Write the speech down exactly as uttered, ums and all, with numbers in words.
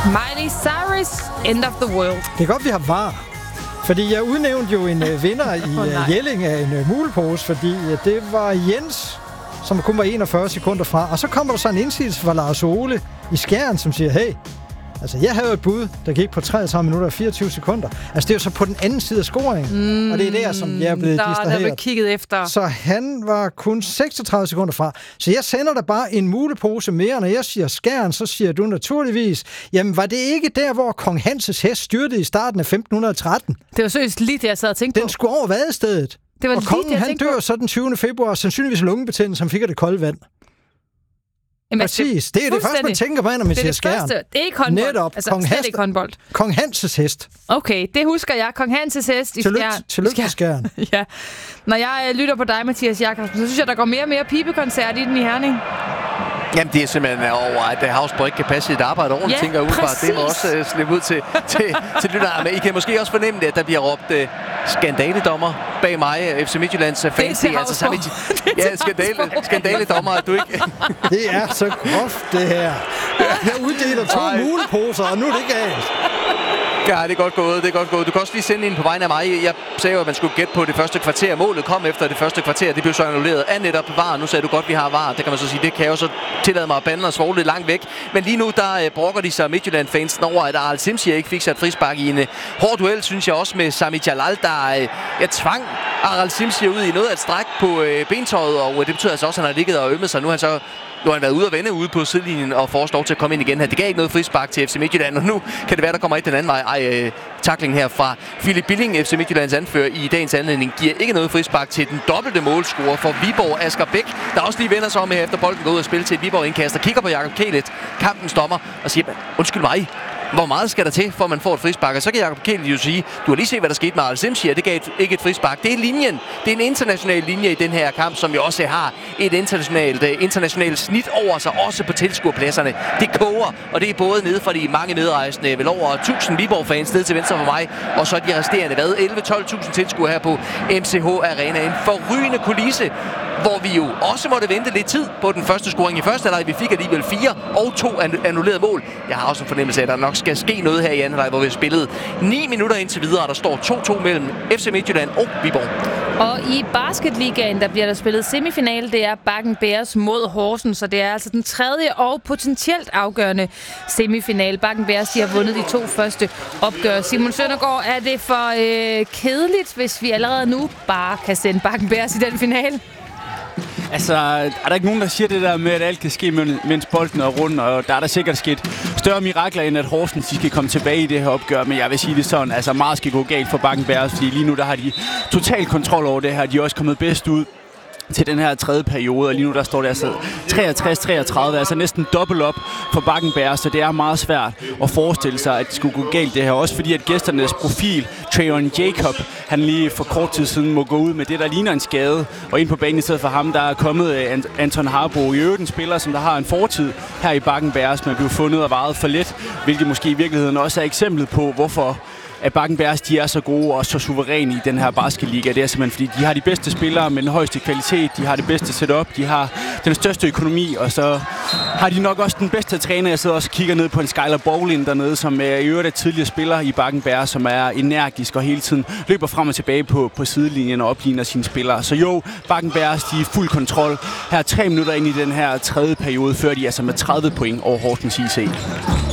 Miley Cyrus, End of the World. Det er godt, vi har var. Fordi jeg udnævnte jo en uh, vinder i uh, Jelling af en uh, mulepose, fordi uh, det var Jens, som kun var enogfyrre sekunder fra. Og så kommer der så en indsigelse fra Lars Ole i Skjern, som siger, hey, altså jeg havde et bud, der gik på treogtredive minutter og fireogtyve sekunder. Altså det er jo så på den anden side af scoringen. Mm, og det er der, som jeg er blevet distraheret. Der er kigget efter. Så han var kun seksogtredive sekunder fra. Så jeg sender dig bare en mulepose mere. Når jeg siger Skjern, så siger du naturligvis, jamen var det ikke der, hvor kong Hanses hest styrtede i starten af femten tretten? Det var seriøst lige det, jeg sad og tænkte på. Den skulle over vadestedet. Det var og lige kongen, det, han dør på. Så den tyvende februar, sandsynligvis lungebetændelse, som fik af det kolde vand. Jamen, Præcis. Det er det første, man tænker på, når man siger Skjern. Det er ikke håndbold. Netop. Altså, Kong, slet ikke håndbold. Kong Hanses hest. Okay, det husker jeg. Kong Hanses hest i Tillykke, Skjern. Tillykke til Skjern. Ja. Når jeg øh, lytter på dig, Mathias Jakobsen, så synes jeg, der går mere og mere pibekoncert i den i Herning. Jamen, det er simpelthen over, at Havsborg ikke kan passe sit arbejde ordentligt, ja, tænker jeg umiddelbart. Det må også uh, slippe ud til, til, til lytterne. Men I kan måske også fornemme det, at der bliver råbt uh, skandaledommer bag mig, F C Midtjyllands fans. Det er til altså Sami... Ja, skandale, skandaledommer, at du ikke... Det er så groft, det her. Jeg uddeler to Ej. muleposer, og nu er det galt. Ja, det er godt gået, det er godt gået. Du kan også lige sende ind på vegne af mig. Jeg sagde jo, at man skulle gætte på det første kvarter. Målet kom efter det første kvarter. Det blev så annulleret af netop var. Nu sagde du godt, vi har var. Det kan man så sige. Det kan jeg jo så tillade mig at bande og svogle lidt langt væk. Men lige nu, der uh, brokker de sig Midtjylland-fansen over, at Aral Simsi ikke fik sat frispark i en uh, hård duel, synes jeg også med Sami Jalal, der uh, jeg tvang Aral Simsi ud i noget af et stræk på uh, bentøjet. Og uh, det betyder altså også, at han har ligget og ømmet sig. Nu har han så Nu har han været ude og vende ude på sidelinjen og får lov til at komme ind igen her. Det gav ikke noget frispark til F C Midtjylland, og nu kan det være, der kommer et den anden vej. Ej, øh, tackling her fra Philip Billing, F C Midtjyllands anfører i dagens anledning, giver ikke noget frispark til den dobbelte målscorer for Viborg, Asger Bæk, der også lige vender sig om her efter bolden går ud og spiller til et Viborg-indkaster. Kigger på Jakob Kælet, kampen stopper og siger, undskyld mig, hvor meget skal der til, for at man får et frispark? Og så kan Jakob Kælet jo sige, du har lige set, hvad der skete med Aral Simsi, det gav et, ikke et frispark. Det er linjen. Det er en international linje i den her kamp, som jo også har et internationalt, uh, internationalt snit over sig, også på tilskuerpladserne. Det koger, og det er både nede fra de mange medrejsende, vel over tusind Viborg-fans ned til venstre for mig, og så de resterende, hvad, elleve til tolv tusind tilskuere her på M C H Arena. En forrygende kulisse, hvor vi jo også måtte vente lidt tid på den første scoring i første halvleg. Vi fik alligevel fire og to annullerede mål. Jeg har også en fornemmelse af, at der nok skal ske noget her i anden halvleg, hvor vi har spillet ni minutter indtil videre, og der står to to mellem F C Midtjylland og Viborg. Og i basketligaen, der bliver der spillet semifinale. Det er Bakken Bears mod Horsens, så det er altså den tredje og potentielt afgørende semifinale. Bakken Bears, de har vundet de to første opgør. Simon Søndergaard, er det for øh, kedeligt, hvis vi allerede nu bare kan sende Bakken Bears i den finale? Altså, er der ikke nogen, der siger det der med, at alt kan ske, mens bolden er rundt, og der er der sikkert sket større mirakler, end at Horsens skal komme tilbage i det her opgør, men jeg vil sige det sådan, altså meget skal gå galt for Bakken Bears, fordi lige nu der har de total kontrol over det her, de er også kommet bedst ud til den her tredje periode, og lige nu der står det altså treogtres treogtredive, altså næsten dobbelt op for Bakken Bears, så det er meget svært at forestille sig, at det skulle gå galt det her. Også fordi, at gæsternes profil, Trayon Jacob, han lige for kort tid siden må gå ud med det, der ligner en skade, og ind på banen i stedet for ham, der er kommet Anton Harbo, i øvrigt en spiller, som der har en fortid her i Bakken Bears, men blev fundet og varet for let, hvilket måske i virkeligheden også er eksemplet på, hvorfor at Bakken Bears, de er så gode og så suveræne i den her basketliga. Det er simpelthen fordi, de har de bedste spillere med den højeste kvalitet, de har det bedste setup, de har den største økonomi, og så har de nok også den bedste træner. Jeg sidder også og kigger ned på en Skyler Bowling dernede, som er i øvrigt tidligere spiller i Bakken Bears, som er energisk og hele tiden løber frem og tilbage på, på sidelinjen og opligner sine spillere. Så jo, Bakken Bears, de er fuld kontrol. Her tre minutter ind i den her tredje periode, før de altså med tredive point over Horsens I C.